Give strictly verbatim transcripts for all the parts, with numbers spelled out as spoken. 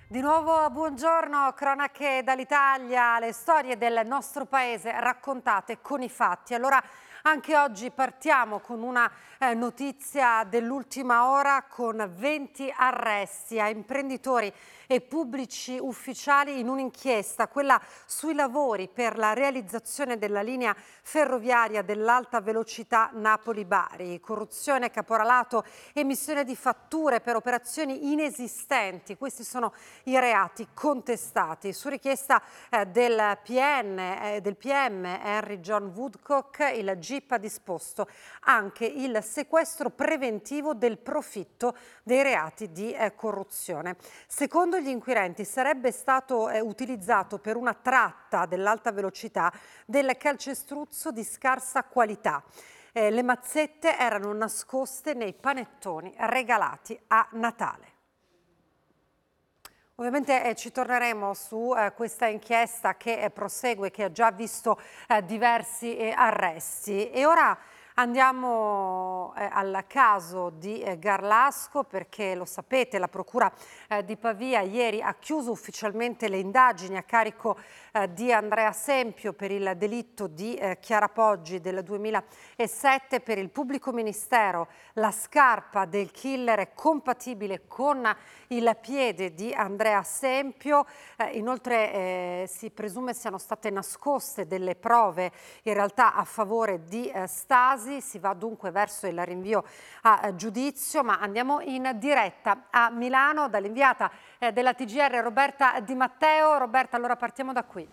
Di nuovo buongiorno, cronache dall'Italia, le storie del nostro paese raccontate con i fatti. Allora anche oggi partiamo con una eh, notizia dell'ultima ora, con venti arresti a imprenditori e pubblici ufficiali in un'inchiesta, quella sui lavori per la realizzazione della linea ferroviaria dell'alta velocità Napoli-Bari. Corruzione, caporalato, emissione di fatture per operazioni inesistenti. Questi sono i reati contestati. Su richiesta eh, del P N, eh, del P M Henry John Woodcock, il G I P ha disposto anche il sequestro preventivo del profitto dei reati di eh, corruzione. Secondo gli inquirenti sarebbe stato eh, utilizzato per una tratta dell'alta velocità del calcestruzzo di scarsa qualità. Eh, le mazzette erano nascoste nei panettoni regalati a Natale. Ovviamente eh, ci torneremo su eh, questa inchiesta che eh, prosegue, che ha già visto eh, diversi eh, arresti. E ora andiamo eh, al caso di eh, Garlasco, perché lo sapete, la Procura eh, di Pavia ieri ha chiuso ufficialmente le indagini a carico eh, di Andrea Sempio per il delitto di eh, Chiara Poggi del duemilasette. Per il pubblico ministero la scarpa del killer è compatibile con il piede di Andrea Sempio. Eh, inoltre eh, si presume siano state nascoste delle prove in realtà a favore di eh, Stasi. Si va dunque verso il rinvio a eh, giudizio, ma andiamo in diretta a Milano dall'inviata eh, della T G R Roberta Di Matteo. Roberta, allora partiamo da qui.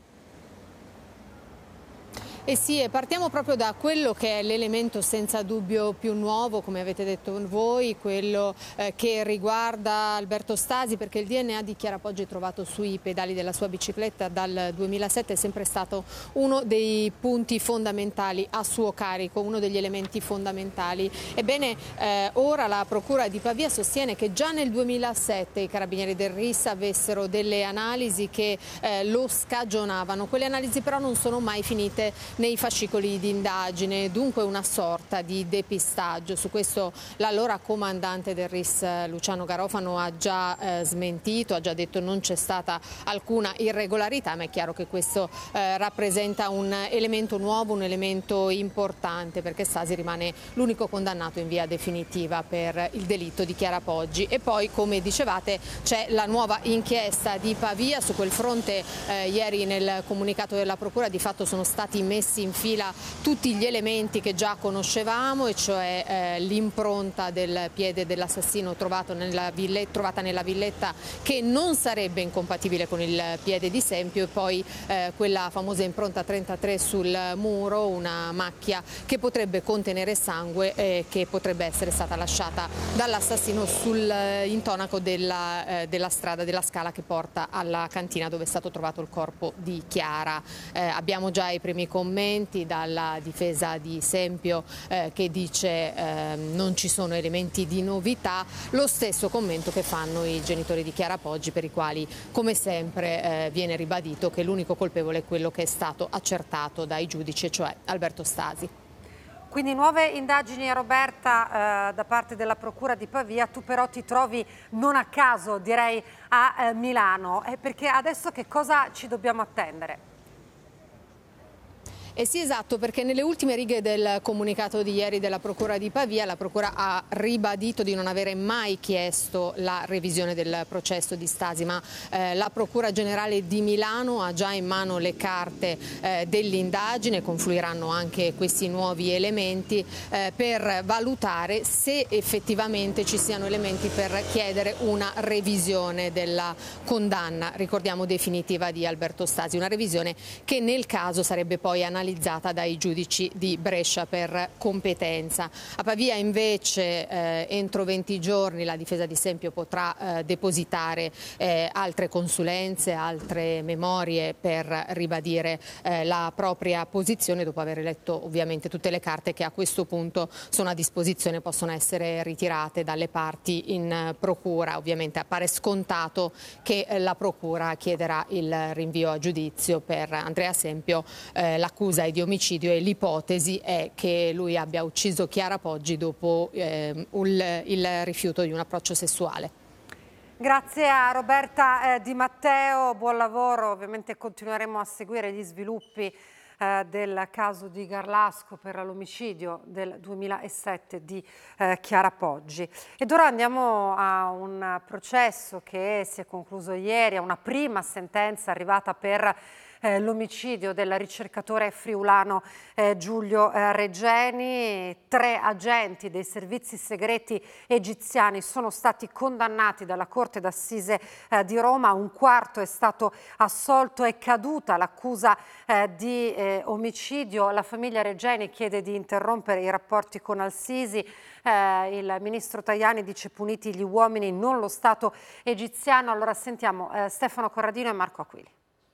Eh sì, e partiamo proprio da quello che è l'elemento senza dubbio più nuovo, come avete detto voi, quello eh, che riguarda Alberto Stasi, perché il D N A di Chiara Poggi trovato sui pedali della sua bicicletta dal duemilasette è sempre stato uno dei punti fondamentali a suo carico, uno degli elementi fondamentali. Ebbene, eh, ora la Procura di Pavia sostiene che già nel duemilasette i carabinieri del R I S avessero delle analisi che eh, lo scagionavano. Quelle analisi però non sono mai finite nei fascicoli di indagine, dunque una sorta di depistaggio. Su questo l'allora comandante del R I S Luciano Garofano ha già eh, smentito, ha già detto non c'è stata alcuna irregolarità, ma è chiaro che questo eh, rappresenta un elemento nuovo, un elemento importante, perché Stasi rimane l'unico condannato in via definitiva per il delitto di Chiara Poggi. E poi, come dicevate, c'è la nuova inchiesta di Pavia. Su quel fronte eh, ieri nel comunicato della Procura di fatto sono stati messi in fila tutti gli elementi che già conoscevamo, e cioè eh, l'impronta del piede dell'assassino trovato nella villetta, trovata nella villetta, che non sarebbe incompatibile con il piede di Sempio, e poi eh, quella famosa impronta trentatré sul muro, una macchia che potrebbe contenere sangue e che potrebbe essere stata lasciata dall'assassino sul intonaco della, eh, della strada, della scala che porta alla cantina dove è stato trovato il corpo di Chiara. Eh, abbiamo già i primi commenti dalla difesa di Sempio eh, che dice eh, non ci sono elementi di novità, lo stesso commento che fanno i genitori di Chiara Poggi, per i quali come sempre eh, viene ribadito che l'unico colpevole è quello che è stato accertato dai giudici, cioè Alberto Stasi. Quindi nuove indagini, Roberta, eh, da parte della Procura di Pavia. Tu però ti trovi non a caso, direi, a eh, Milano, eh, perché adesso che cosa ci dobbiamo attendere? Eh sì, esatto, perché nelle ultime righe del comunicato di ieri della Procura di Pavia la Procura ha ribadito di non avere mai chiesto la revisione del processo di Stasi, ma eh, la Procura Generale di Milano ha già in mano le carte eh, dell'indagine, confluiranno anche questi nuovi elementi eh, per valutare se effettivamente ci siano elementi per chiedere una revisione della condanna, ricordiamo definitiva, di Alberto Stasi, una revisione che nel caso sarebbe poi analizzata dai giudici di Brescia per competenza. A Pavia invece eh, entro venti giorni la difesa di Sempio potrà eh, depositare eh, altre consulenze, altre memorie per ribadire eh, la propria posizione, dopo aver letto ovviamente tutte le carte che a questo punto sono a disposizione, possono essere ritirate dalle parti in procura. Ovviamente appare scontato che eh, la procura chiederà il rinvio a giudizio per Andrea Sempio. Eh, l'accusa è di omicidio e l'ipotesi è che lui abbia ucciso Chiara Poggi dopo eh, il, il rifiuto di un approccio sessuale. Grazie a Roberta eh, Di Matteo, buon lavoro. Ovviamente continueremo a seguire gli sviluppi eh, del caso di Garlasco per l'omicidio del duemilasette di eh, Chiara Poggi. Ed ora andiamo a un processo che si è concluso ieri, a una prima sentenza arrivata per Eh, l'omicidio del ricercatore friulano eh, Giulio eh, Regeni. Tre agenti dei servizi segreti egiziani sono stati condannati dalla Corte d'Assise eh, di Roma, un quarto è stato assolto. È caduta l'accusa eh, di eh, omicidio. La famiglia Regeni chiede di interrompere i rapporti con Al-Sisi. Eh, il ministro Tajani dice puniti gli uomini, non lo Stato egiziano. Allora sentiamo eh, Stefano Corradino e Marco Aquili.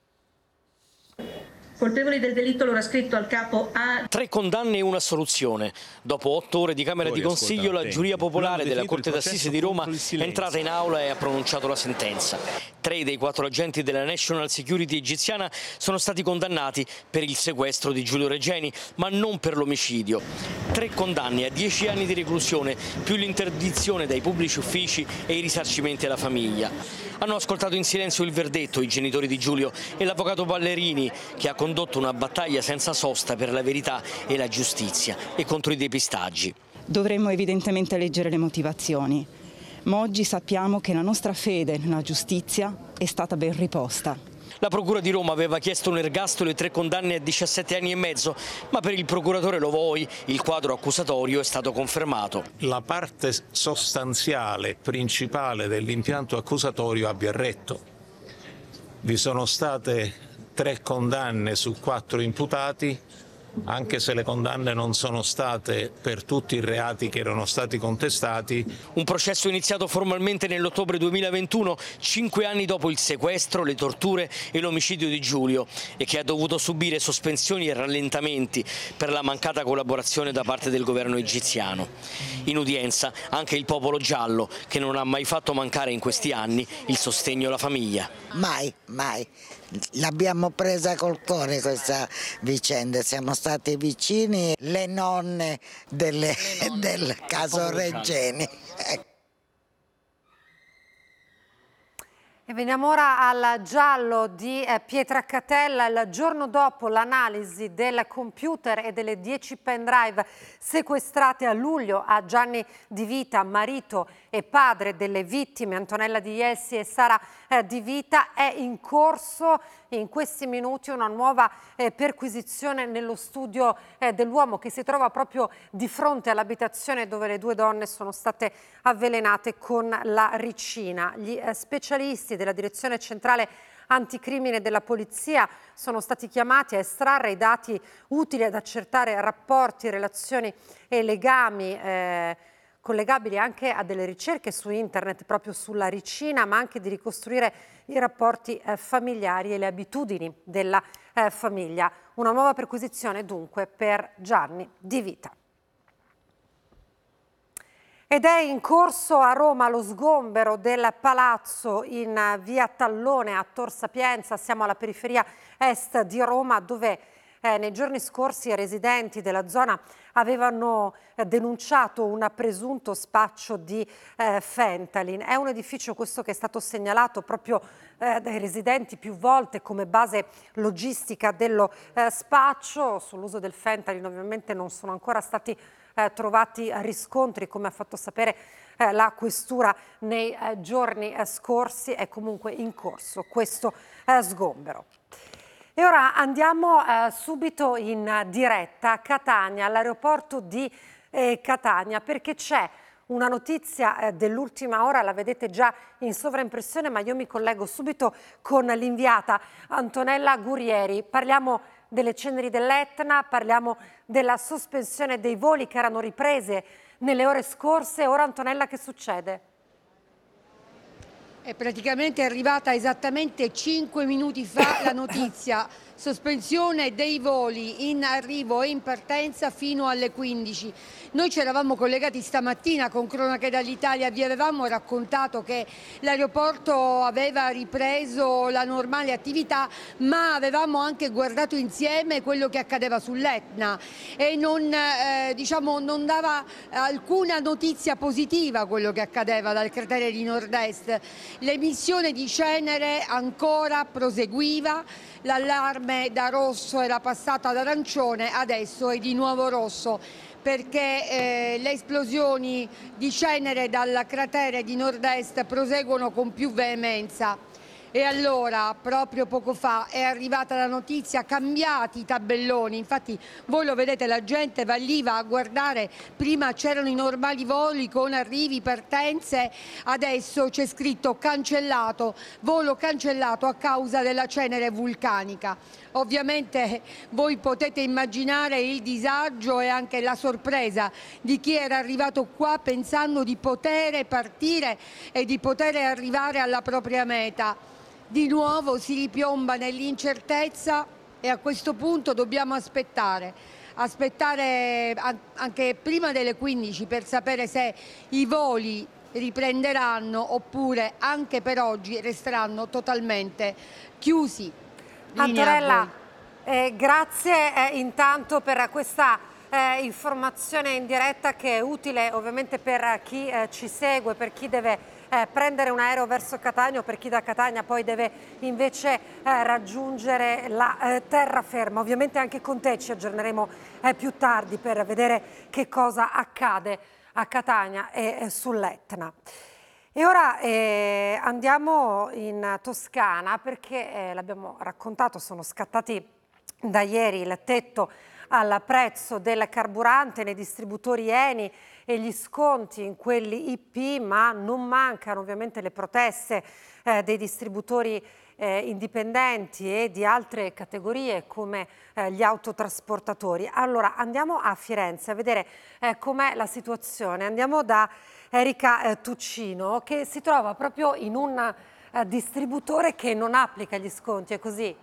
Colpevoli del delitto, l'ora scritto al capo A. Tre condanne e un'assoluzione. Dopo otto ore di Camera di Consiglio, la giuria popolare della Corte d'Assise di Roma è entrata in aula e ha pronunciato la sentenza. Tre dei quattro agenti della National Security egiziana sono stati condannati per il sequestro di Giulio Regeni, ma non per l'omicidio. Tre condanne a dieci anni di reclusione, più l'interdizione dai pubblici uffici e i risarcimenti alla famiglia. Hanno ascoltato in silenzio il verdetto i genitori di Giulio e l'avvocato Ballerini, che ha condotto una battaglia senza sosta per la verità e la giustizia e contro i depistaggi. Dovremmo evidentemente leggere le motivazioni, ma oggi sappiamo che la nostra fede nella giustizia è stata ben riposta. La Procura di Roma aveva chiesto un ergastolo e tre condanne a diciassette anni e mezzo, ma per il procuratore Lovoi il quadro accusatorio è stato confermato. La parte sostanziale, principale dell'impianto accusatorio abbia retto. Vi sono state tre condanne su quattro imputati, anche se le condanne non sono state per tutti i reati che erano stati contestati. Un processo iniziato formalmente nell'ottobre duemilaventuno, cinque anni dopo il sequestro, le torture e l'omicidio di Giulio, e che ha dovuto subire sospensioni e rallentamenti per la mancata collaborazione da parte del governo egiziano. In udienza anche il popolo giallo, che non ha mai fatto mancare in questi anni il sostegno alla famiglia. Mai, mai. L'abbiamo presa col cuore questa vicenda, siamo stati vicini, le nonne, delle, le nonne del caso Regeni. E veniamo ora al giallo di eh, Pietracatella. Il giorno dopo l'analisi del computer e delle dieci pendrive sequestrate a luglio a Gianni Di Vita, marito e padre delle vittime Antonella Di Ielsi e Sara eh, Di Vita, è in corso in questi minuti una nuova eh, perquisizione nello studio eh, dell'uomo, che si trova proprio di fronte all'abitazione dove le due donne sono state avvelenate con la ricina. Gli eh, specialisti della Direzione Centrale Anticrimine della Polizia sono stati chiamati a estrarre i dati utili ad accertare rapporti, relazioni e legami eh, collegabili anche a delle ricerche su internet proprio sulla ricina, ma anche di ricostruire i rapporti eh, familiari e le abitudini della eh, famiglia. Una nuova perquisizione dunque per Gianni Di Vita. Ed è in corso a Roma lo sgombero del palazzo in via Tallone a Tor Sapienza. Siamo alla periferia est di Roma, dove eh, nei giorni scorsi i residenti della zona avevano eh, denunciato un presunto spaccio di eh, fentanyl. È un edificio questo che è stato segnalato proprio eh, dai residenti più volte come base logistica dello eh, spaccio. Sull'uso del fentanyl ovviamente non sono ancora stati Eh, trovati riscontri, come ha fatto sapere eh, la questura nei eh, giorni eh, scorsi. È comunque in corso questo eh, sgombero. E ora andiamo eh, subito in diretta a Catania, all'aeroporto di eh, Catania, perché c'è una notizia eh, dell'ultima ora, la vedete già in sovraimpressione, ma io mi collego subito con l'inviata Antonella Gurieri. Parliamo delle ceneri dell'Etna, parliamo della sospensione dei voli che erano riprese nelle ore scorse. Ora, Antonella, che succede? È praticamente arrivata esattamente cinque minuti fa la notizia, sospensione dei voli in arrivo e in partenza fino alle quindici. Noi ci eravamo collegati stamattina con Cronache dall'Italia, vi avevamo raccontato che l'aeroporto aveva ripreso la normale attività, ma avevamo anche guardato insieme quello che accadeva sull'Etna e non, eh, diciamo, non dava alcuna notizia positiva quello che accadeva dal cratere di Nord-Est. L'emissione di cenere ancora proseguiva, l'allarme da rosso era passato ad arancione, adesso è di nuovo rosso, perché eh, le esplosioni di cenere dal cratere di nord-est proseguono con più veemenza. E allora, proprio poco fa, è arrivata la notizia, cambiati i tabelloni, infatti voi lo vedete, la gente va lì, va a guardare, prima c'erano i normali voli con arrivi, partenze, adesso c'è scritto cancellato, volo cancellato a causa della cenere vulcanica. Ovviamente voi potete immaginare il disagio e anche la sorpresa di chi era arrivato qua pensando di poter partire e di poter arrivare alla propria meta. Di nuovo si ripiomba nell'incertezza e a questo punto dobbiamo aspettare, aspettare anche prima delle quindici per sapere se i voli riprenderanno oppure anche per oggi resteranno totalmente chiusi. Antonella, eh, grazie eh, intanto per questa eh, informazione in diretta che è utile ovviamente per chi eh, ci segue, per chi deve Eh, prendere un aereo verso Catania o per chi da Catania poi deve invece eh, raggiungere la eh, terraferma. Ovviamente anche con te ci aggiorneremo eh, più tardi per vedere che cosa accade a Catania e eh, sull'Etna. E ora eh, andiamo in Toscana perché eh, l'abbiamo raccontato, sono scattati da ieri il tetto al prezzo del carburante nei distributori Eni e gli sconti in quelli I P, ma non mancano ovviamente le proteste eh, dei distributori eh, indipendenti e di altre categorie come eh, gli autotrasportatori. Allora andiamo a Firenze a vedere eh, com'è la situazione. Andiamo da Erika eh, Tuccino che si trova proprio in un eh, distributore che non applica gli sconti, è così?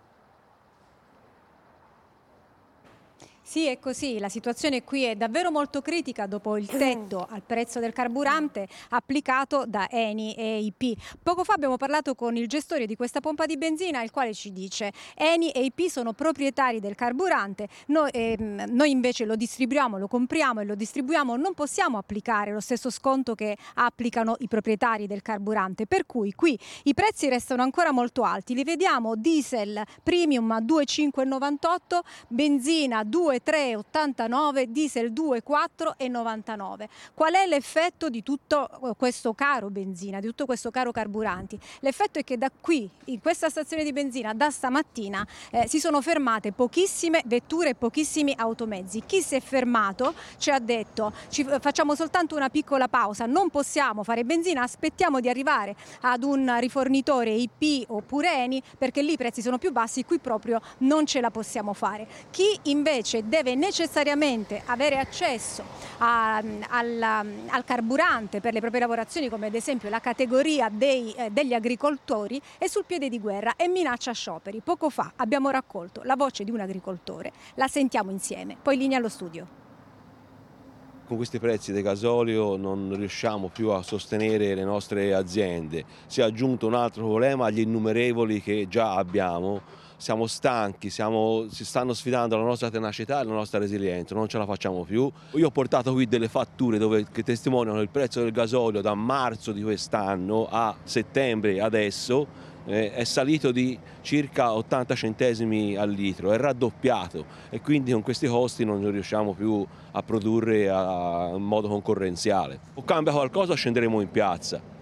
Sì, è così, la situazione qui è davvero molto critica dopo il tetto al prezzo del carburante applicato da Eni e I P. Poco fa abbiamo parlato con il gestore di questa pompa di benzina, il quale ci dice Eni e I P sono proprietari del carburante, noi, eh, noi invece lo distribuiamo, lo compriamo e lo distribuiamo, non possiamo applicare lo stesso sconto che applicano i proprietari del carburante, per cui qui i prezzi restano ancora molto alti, li vediamo diesel premium a due virgola cinque e novantotto, benzina due virgola tre e ottantanove, diesel due virgola quattro e novantanove. Qual è l'effetto di tutto questo caro benzina, di tutto questo caro carburanti? L'effetto è che da qui, in questa stazione di benzina, da stamattina eh, si sono fermate pochissime vetture e pochissimi automezzi. Chi si è fermato ci ha detto ci facciamo soltanto una piccola pausa, non possiamo fare benzina, aspettiamo di arrivare ad un rifornitore I P oppure Eni perché lì i prezzi sono più bassi, qui proprio non ce la possiamo fare. Chi invece deve necessariamente avere accesso a, al, al carburante per le proprie lavorazioni, come ad esempio la categoria dei, eh, degli agricoltori, è sul piede di guerra e minaccia scioperi. Poco fa abbiamo raccolto la voce di un agricoltore, la sentiamo insieme, poi linea allo studio. Con questi prezzi del gasolio non riusciamo più a sostenere le nostre aziende. Si è aggiunto un altro problema agli innumerevoli che già abbiamo. Siamo stanchi, siamo, si stanno sfidando la nostra tenacità e la nostra resilienza, non ce la facciamo più. Io ho portato qui delle fatture dove, che testimoniano il prezzo del gasolio da marzo di quest'anno a settembre adesso, eh, è salito di circa ottanta centesimi al litro, è raddoppiato e quindi con questi costi non riusciamo più a produrre a, in modo concorrenziale. O cambia qualcosa o scenderemo in piazza.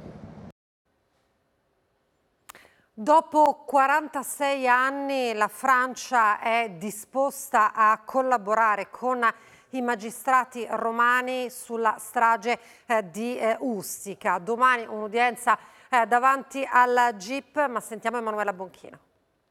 Dopo quarantasei anni la Francia è disposta a collaborare con i magistrati romani sulla strage eh, di eh, Ustica. Domani un'udienza eh, davanti al G I P, ma sentiamo Emanuela Bonchino.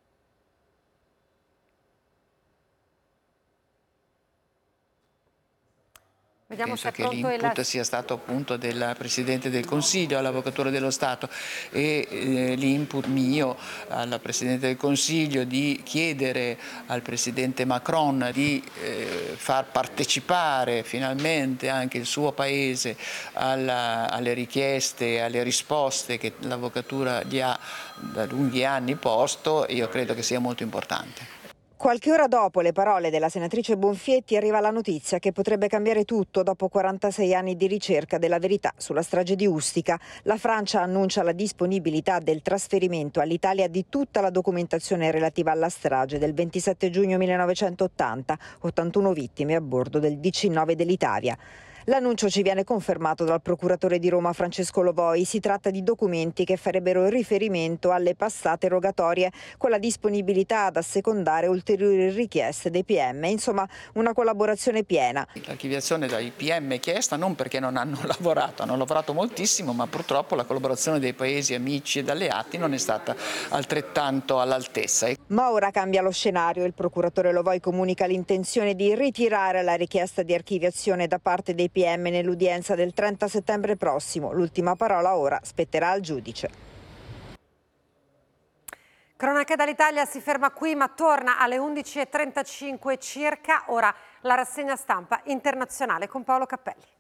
Vediamo Penso se che l'input il... sia stato appunto del Presidente del Consiglio all'Avvocatura dello Stato e eh, l'input mio alla Presidente del Consiglio di chiedere al Presidente Macron di eh, far partecipare finalmente anche il suo Paese alla, alle richieste e alle risposte che l'Avvocatura gli ha da lunghi anni posto, io credo che sia molto importante. Qualche ora dopo le parole della senatrice Bonfietti arriva la notizia che potrebbe cambiare tutto dopo quarantasei anni di ricerca della verità sulla strage di Ustica. La Francia annuncia la disponibilità del trasferimento all'Italia di tutta la documentazione relativa alla strage del ventisette giugno millenovecentottanta, ottantuno vittime a bordo del D C nove dell'Italia. L'annuncio ci viene confermato dal procuratore di Roma Francesco Lovoi. Si tratta di documenti che farebbero riferimento alle passate rogatorie, con la disponibilità ad assecondare ulteriori richieste dei P M. Insomma, una collaborazione piena. L'archiviazione dai P M è chiesta non perché non hanno lavorato, hanno lavorato moltissimo, ma purtroppo la collaborazione dei paesi amici ed alleati non è stata altrettanto all'altezza. Ma ora cambia lo scenario. Il procuratore Lovoi comunica l'intenzione di ritirare la richiesta di archiviazione da parte dei P M nell'udienza del trenta settembre prossimo. L'ultima parola ora spetterà al giudice. Cronache dall'Italia si ferma qui, ma torna alle undici e trentacinque circa. Ora la rassegna stampa internazionale con Paolo Cappelli.